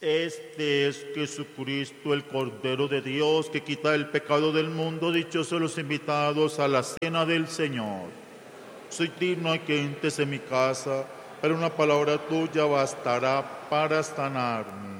Este es Jesucristo, el Cordero de Dios, que quita el pecado del mundo. Dichosos los invitados a la cena del Señor. Soy digno de que entres en mi casa, pero una palabra tuya bastará para sanarme.